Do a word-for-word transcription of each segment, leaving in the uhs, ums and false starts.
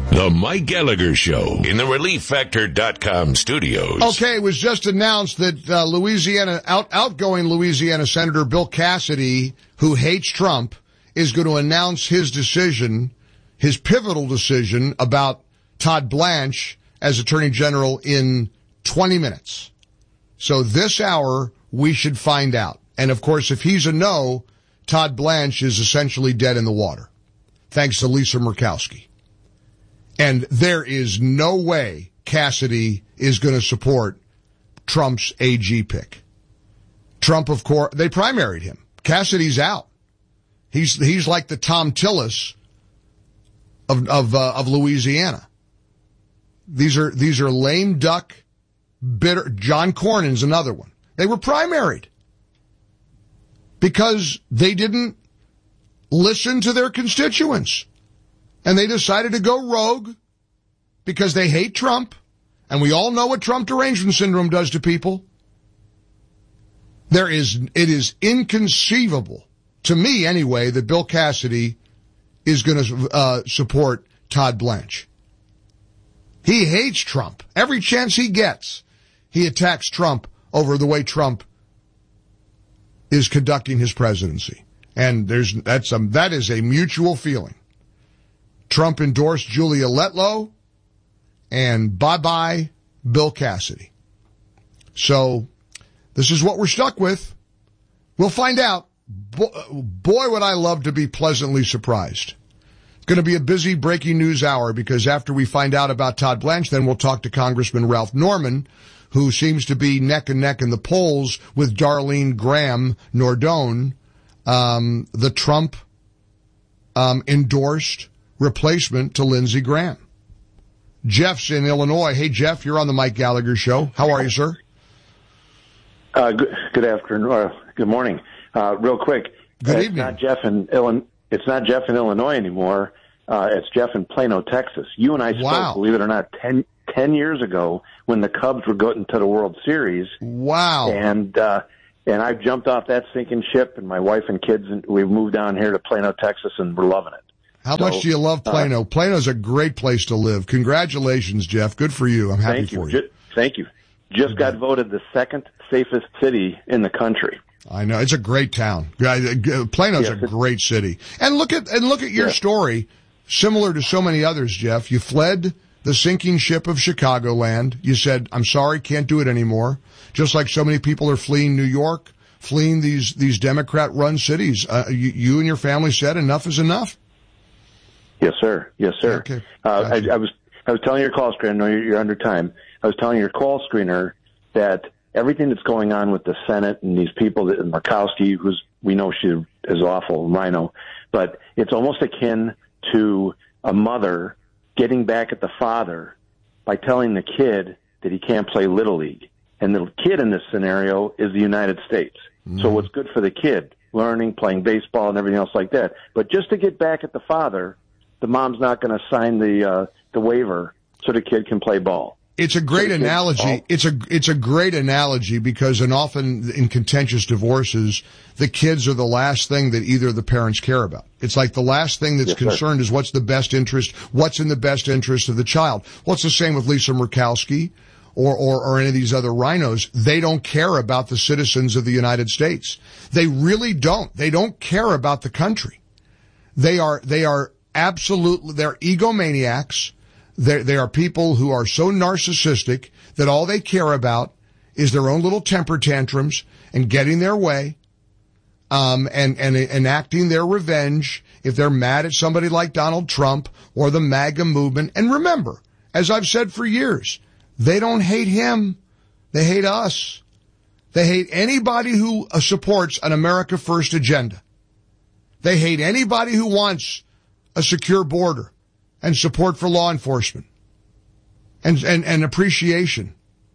The Mike Gallagher Show in the relief factor dot com studios. Okay, it was just announced that uh, Louisiana, out, outgoing Louisiana Senator Bill Cassidy, who hates Trump, is going to announce his decision, his pivotal decision about Todd Blanche as Attorney General in twenty minutes. So this hour, we should find out. And of course, if he's a no, Todd Blanche is essentially dead in the water, thanks to Lisa Murkowski. And there is no way Cassidy is going to support Trump's A G pick. Trump, of course, they primaried him. Cassidy's out. He's he's like the Tom Tillis of of uh, of Louisiana. These are these are lame duck, bitter. John Cornyn's another one. They were primaried because they didn't listen to their constituents. And they decided to go rogue because they hate Trump. And we all know what Trump derangement syndrome does to people. There is, it is inconceivable, to me anyway, that Bill Cassidy is going to uh, support Todd Blanche. He hates Trump. Every chance he gets, he attacks Trump over the way Trump is conducting his presidency. And there's, that's a, that is a mutual feeling. Trump endorsed Julia Letlow, and bye-bye Bill Cassidy. So this is what we're stuck with. We'll find out. Bo- boy, would I love to be pleasantly surprised. It's going to be a busy breaking news hour because after we find out about Todd Blanche, then we'll talk to Congressman Ralph Norman, who seems to be neck and neck in the polls with Darlene Graham Nordone, um, the Trump um, endorsed replacement to Lindsey Graham. Jeff's in Illinois. Hey, Jeff, you're on the Mike Gallagher Show. How are you, sir? Uh, good, good afternoon, or good morning. Uh, real quick, good it's evening. not Jeff in Illinois. It's not Jeff in Illinois anymore. Uh, it's Jeff in Plano, Texas. You and I spoke, wow. believe it or not, ten, ten years ago when the Cubs were going to the World Series. Wow. And uh, and I've jumped off that sinking ship, and my wife and kids, and we've moved down here to Plano, Texas, and we're loving it. How so, much do you love Plano? Uh, Plano's a great place to live. Congratulations, Jeff. Good for you. I'm happy thank you. for you. Ju- thank you. Just got voted the second safest city in the country. I know. It's a great town. Plano's yes, a great city. And look at and look at your yeah. story, similar to so many others, Jeff. You fled the sinking ship of Chicagoland. You said, I'm sorry, can't do it anymore. Just like so many people are fleeing New York, fleeing these, these Democrat-run cities. Uh, you, you and your family said enough is enough. Yes, sir. Yes, sir. Okay. Uh, gotcha. I, I was I was telling your call screener. I know you're, you're under time. I was telling your call screener that everything that's going on with the Senate and these people, that and Murkowski, who's we know she is awful, Rhino, but it's almost akin to a mother getting back at the father by telling the kid that he can't play Little League, and the kid in this scenario is the United States. Mm. So what's good for the kid? Learning, playing baseball, and everything else like that. But just to get back at the father, the mom's not going to sign the uh, the waiver so the kid can play ball. It's a great so analogy. It's a it's a great analogy because, and often in contentious divorces, the kids are the last thing that either of the parents care about. It's like the last thing that's yes, concerned sir. is what's the best interest, what's in the best interest of the child. Well, it's the same with Lisa Murkowski or, or or any of these other rhinos. They don't care about the citizens of the United States. They really don't. They don't care about the country. They are they are. Absolutely, they're egomaniacs. They're, they are people who are so narcissistic that all they care about is their own little temper tantrums and getting their way, um, and, and enacting their revenge if they're mad at somebody like Donald Trump or the MAGA movement. And remember, as I've said for years, they don't hate him. They hate us. They hate anybody who supports an America First agenda. They hate anybody who wants a secure border and support for law enforcement and, and, and appreciation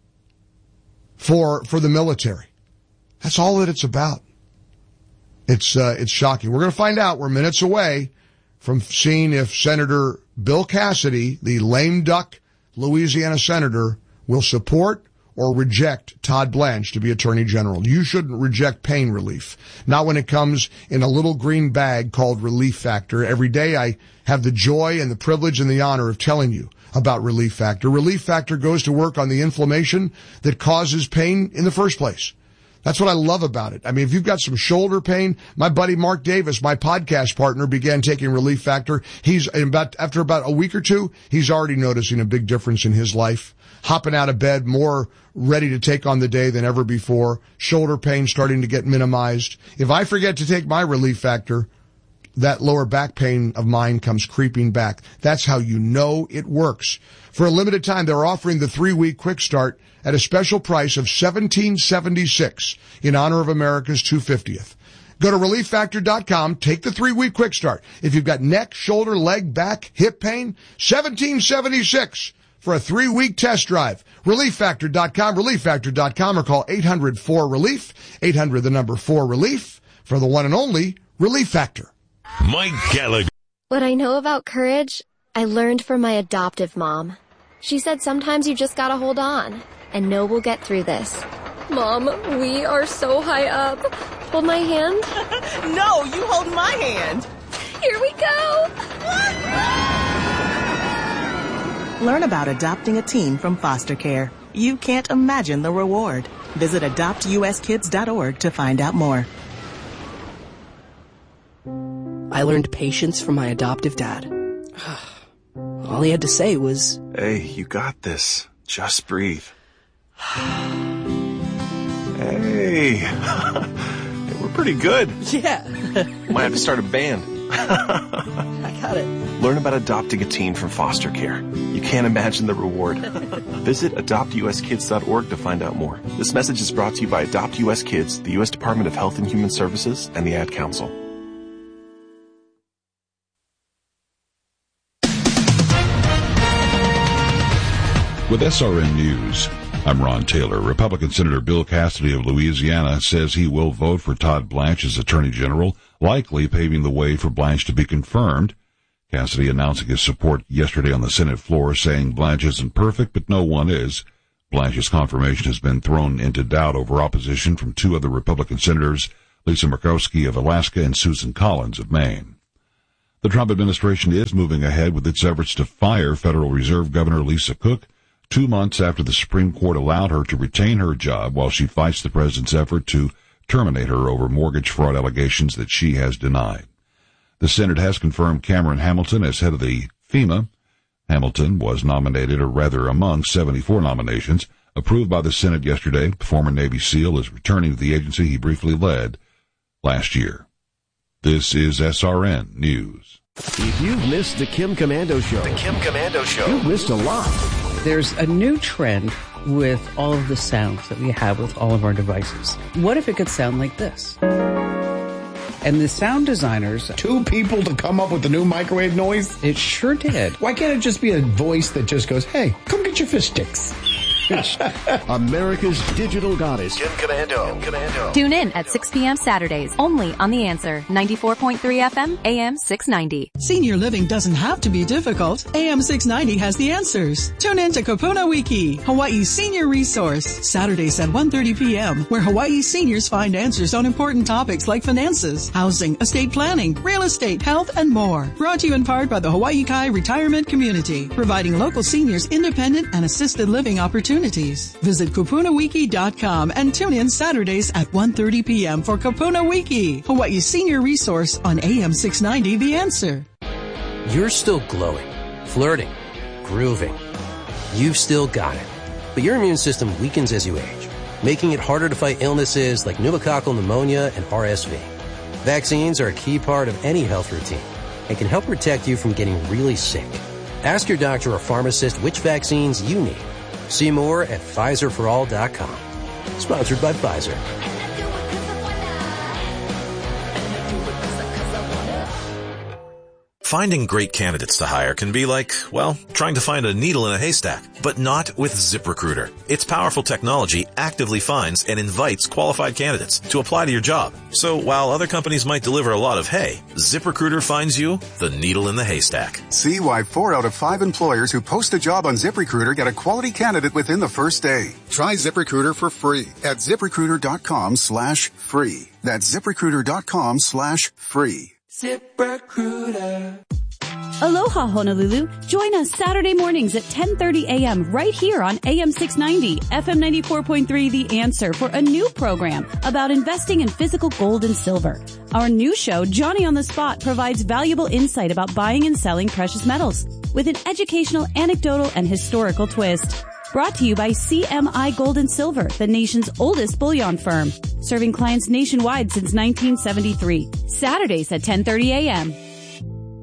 for, for the military. That's all that it's about. It's, uh, it's shocking. We're going to find out. We're minutes away from seeing if Senator Bill Cassidy, the lame duck Louisiana senator, will support or reject Todd Blanche to be Attorney General. You shouldn't reject pain relief. Not when it comes in a little green bag called Relief Factor. Every day I have the joy and the privilege and the honor of telling you about Relief Factor. Relief Factor goes to work on the inflammation that causes pain in the first place. That's what I love about it. I mean, if you've got some shoulder pain, my buddy Mark Davis, my podcast partner, began taking Relief Factor. He's about, after about a week or two, he's already noticing a big difference in his life. Hopping out of bed, more ready to take on the day than ever before. Shoulder pain starting to get minimized. If I forget to take my Relief Factor, that lower back pain of mine comes creeping back. That's how you know it works. For a limited time, they're offering the three-week quick start at a special price of seventeen seventy-six in honor of America's two hundred fiftieth. Go to relief factor dot com, take the three-week quick start. If you've got neck, shoulder, leg, back, hip pain, seventeen seventy-six for a three-week test drive. relief factor dot com, relief factor dot com, or call eight hundred four relief, eight hundred the number four relief for the one and only Relief Factor. Mike Gallagher. What I know about courage, I learned from my adoptive mom. She said sometimes you just gotta hold on and know we'll get through this. Mom, we are so high up. Hold my hand. No, you hold my hand. Here we go. Learn about adopting a teen from foster care. You can't imagine the reward. Visit adopt u s kids dot org to find out more. I learned patience from my adoptive dad. All he had to say was, "Hey, you got this. Just breathe." Hey, hey, we're pretty good. Yeah. Might have to start a band. I got it. Learn about adopting a teen from foster care. You can't imagine the reward. Visit adopt u s kids dot org to find out more. This message is brought to you by Adopt U S Kids, the U S Department of Health and Human Services, and the Ad Council. With S R N News, I'm Ron Taylor. Republican Senator Bill Cassidy of Louisiana says he will vote for Todd Blanche as Attorney General, likely paving the way for Blanche to be confirmed. Cassidy announcing his support yesterday on the Senate floor, saying Blanche isn't perfect, but no one is. Blanche's confirmation has been thrown into doubt over opposition from two other Republican senators, Lisa Murkowski of Alaska and Susan Collins of Maine. The Trump administration is moving ahead with its efforts to fire Federal Reserve Governor Lisa Cook, two months after the Supreme Court allowed her to retain her job while she fights the president's effort to terminate her over mortgage fraud allegations that she has denied. The Senate has confirmed Cameron Hamilton as head of the FEMA. Hamilton was nominated, or rather among seventy-four nominations, approved by the Senate yesterday. The former Navy SEAL is returning to the agency he briefly led last year. This is S R N News. If you've missed the Kim Komando Show, the Kim Komando Show, you've missed a lot. There's a new trend with all of the sounds that we have with all of our devices. What if it could sound like this? And the sound designers... Two people to come up with the new microwave noise? It sure did. Why can't it just be a voice that just goes, hey, come get your fish sticks? America's digital goddess, Kim Komando. Kim Komando. Tune in at six p.m. Saturdays, only on The Answer, ninety-four point three F M, A M six ninety. Senior living doesn't have to be difficult. A M six ninety has the answers. Tune in to Kupuna Wiki, Hawaii's senior resource, Saturdays at one thirty p.m., where Hawaii seniors find answers on important topics like finances, housing, estate planning, real estate, health, and more. Brought to you in part by the Hawaii Kai Retirement Community, providing local seniors independent and assisted living opportunities. Visit kupuna wiki dot com and tune in Saturdays at one thirty p.m. for Kupuna Wiki, Hawaii's senior resource on A M six ninety The Answer. You're still glowing, flirting, grooving. You've still got it. But your immune system weakens as you age, making it harder to fight illnesses like pneumococcal pneumonia and R S V. Vaccines are a key part of any health routine and can help protect you from getting really sick. Ask your doctor or pharmacist which vaccines you need. See more at Pfizer for all dot com. Sponsored by Pfizer. Finding great candidates to hire can be like, well, trying to find a needle in a haystack, but not with ZipRecruiter. Its powerful technology actively finds and invites qualified candidates to apply to your job. So while other companies might deliver a lot of hay, ZipRecruiter finds you the needle in the haystack. See why four out of five employers who post a job on ZipRecruiter get a quality candidate within the first day. Try ZipRecruiter for free at ZipRecruiter.com slash free. That's ZipRecruiter.com slash free. ZipRecruiter. Aloha, Honolulu. Join us Saturday mornings at ten thirty a.m. right here on A M six ninety, F M ninety-four point three The Answer for a new program about investing in physical gold and silver. Our new show, Johnny on the Spot, provides valuable insight about buying and selling precious metals with an educational, anecdotal, and historical twist. Brought to you by C M I Gold and Silver, the nation's oldest bullion firm, serving clients nationwide since nineteen seventy-three. Saturdays at ten thirty a.m.